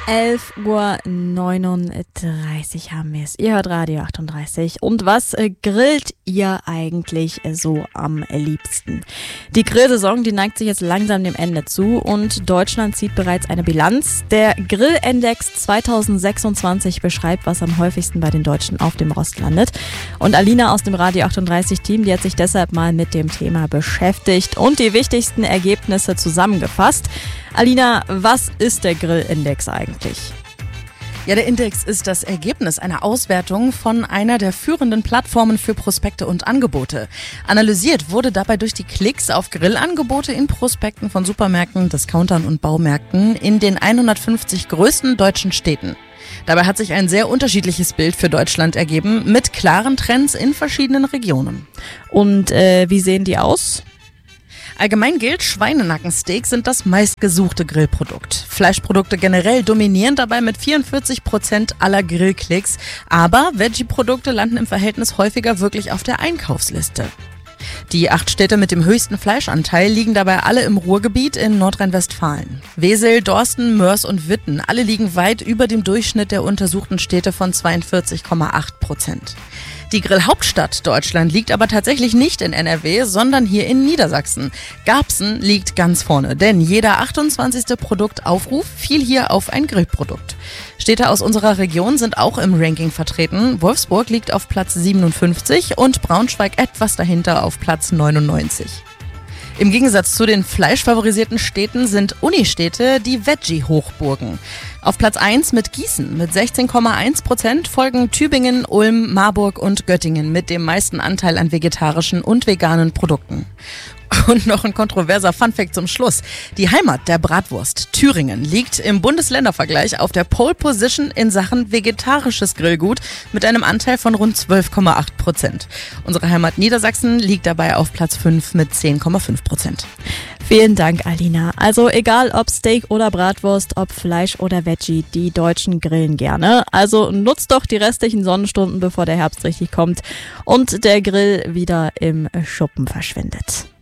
11:39 Uhr haben wir es. Ihr hört Radio 38. Und was grillt ihr eigentlich so am liebsten? Die Grillsaison, die neigt sich jetzt langsam dem Ende zu und Deutschland zieht bereits eine Bilanz. Der Grillindex 2026 beschreibt, was am häufigsten bei den Deutschen auf dem Rost landet. Und Alina aus dem Radio 38 Team, die hat sich deshalb mal mit dem Thema beschäftigt und die wichtigsten Ergebnisse zusammengefasst. Alina, was ist der Grillindex eigentlich? Ja, der Index ist das Ergebnis einer Auswertung von einer der führenden Plattformen für Prospekte und Angebote. Analysiert wurde dabei durch die Klicks auf Grillangebote in Prospekten von Supermärkten, Discountern und Baumärkten in den 150 größten deutschen Städten. Dabei hat sich ein sehr unterschiedliches Bild für Deutschland ergeben, mit klaren Trends in verschiedenen Regionen. Und wie sehen die aus? Allgemein gilt, Schweinenackensteaks sind das meistgesuchte Grillprodukt. Fleischprodukte generell dominieren dabei mit 44% aller Grillklicks, aber Veggie-Produkte landen im Verhältnis häufiger wirklich auf der Einkaufsliste. Die 8 Städte mit dem höchsten Fleischanteil liegen dabei alle im Ruhrgebiet in Nordrhein-Westfalen. Wesel, Dorsten, Mörs und Witten, alle liegen weit über dem Durchschnitt der untersuchten Städte von 42,8%. Die Grillhauptstadt Deutschland liegt aber tatsächlich nicht in NRW, sondern hier in Niedersachsen. Garbsen liegt ganz vorne, denn jeder 28. Produktaufruf fiel hier auf ein Grillprodukt. Städte aus unserer Region sind auch im Ranking vertreten. Wolfsburg liegt auf Platz 57 und Braunschweig etwas dahinter auf Platz 99. Im Gegensatz zu den fleischfavorisierten Städten sind Unistädte die Veggie-Hochburgen. Auf Platz 1 mit Gießen mit 16,1% folgen Tübingen, Ulm, Marburg und Göttingen mit dem meisten Anteil an vegetarischen und veganen Produkten. Und noch ein kontroverser Funfact zum Schluss. Die Heimat der Bratwurst, Thüringen, liegt im Bundesländervergleich auf der Pole Position in Sachen vegetarisches Grillgut mit einem Anteil von rund 12,8%. Unsere Heimat Niedersachsen liegt dabei auf Platz 5 mit 10,5%. Vielen Dank, Alina. Also egal ob Steak oder Bratwurst, ob Fleisch oder Veggie, die Deutschen grillen gerne. Also nutzt doch die restlichen Sonnenstunden, bevor der Herbst richtig kommt und der Grill wieder im Schuppen verschwindet.